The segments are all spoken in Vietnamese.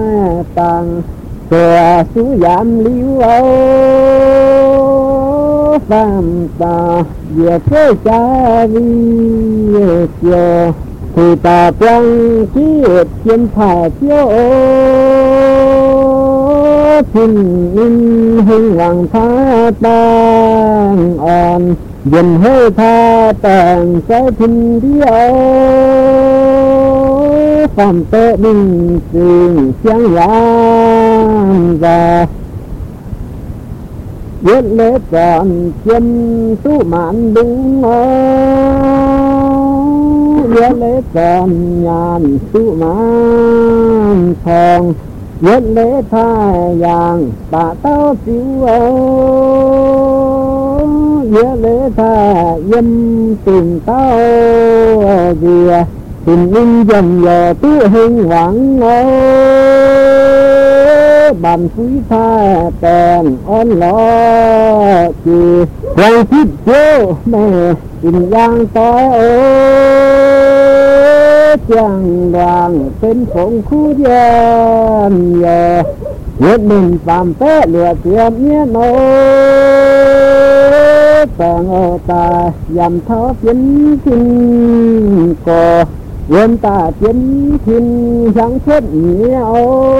tàng cửa sú giảm liu âu phạm tà việc thế cha vi chiều thì ta quăng chiết chiến thả chiếu thình in hưng hoàng tha tang on dần hơi tha tang sẽ thình điêu phạm tệ đình tình chẳng lãng và biết lễ tròn chân tu mạn đúng biết lễ tròn nhàn tu mạn thòng biết lễ tha vàng tạ tao chiếu biết lễ tha dâm tình tao vì tình in dần dò tu hình hoảng bàn phúi tha tèn on lo chỉ hoàng thích chiếu mẹ tình giang tối chàng đoàn tên phụng khu dân giờ nhất mình phạm tế lựa tiệm nhé nô tàng ô ta dằm thó phiến kinh cổ quân ta phiến kinh sáng chết nhé ô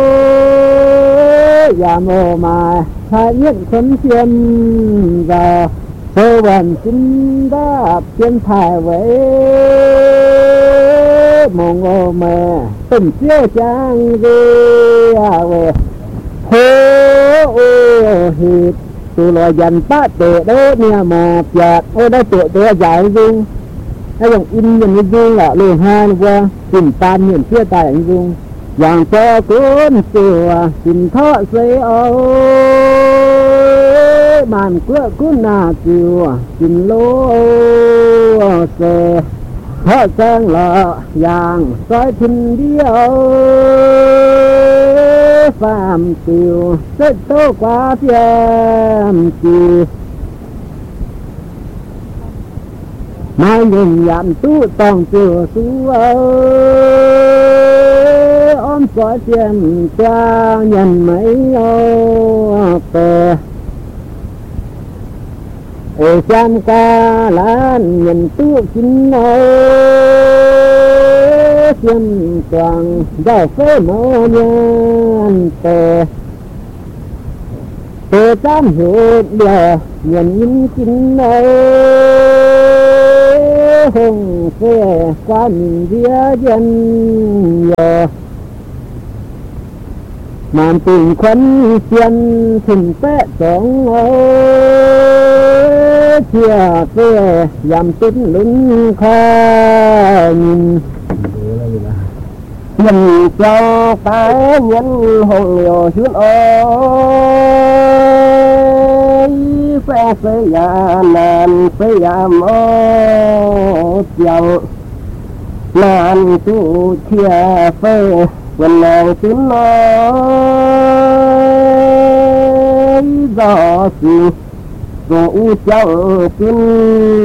dàm ô mà thái nhất khấn chiêm vào sơ bần xin đáp chiêm thải với mong ô mẹ tình chiếu trang về về hô ô hít từ loài dần bát tệ đó nha mà chặt ô đây tệ dài dung hay dòng in nhìn dung là liền hai qua tìm tan nhìn chia tài anh dung dạng cho cuốn chùa tìm thọ xây ô màn cửa cuốn nà chùa tìm lô xe họ sang lọ vàng soi thình điêu phạm tiều rất tô quá phiền chi mai nhìn dặm tu tòng chùa su ôm soi phiền cha nhân mấy ô tề ê xem ca lan nhìn tu kính ô xem toàn giao phê mô nhân tề tề tam hiệu bờ nhìn nhìn kính ô hùng phê qua nhìn vía dân nhờ màn tình khuân xiên thình phê sống ô chia phê dàm tính lưng kho nhìn nhìn cho ta nhân hồn liều xuống ơi phê phê ya nàn phê ya mô chồng nàn tu chia phê quần nàng tím nói gió gì dù chẳng tin